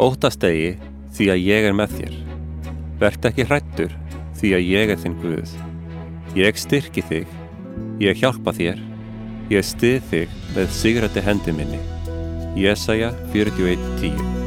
Óttast eigi, því að ég er með þér. Vertu ekki hræddur, því að ég er þinn Guð. Ég styrki þig, ég hjálpa þér, ég styð þig með sigrandi hendi minni. Jesaja 41:10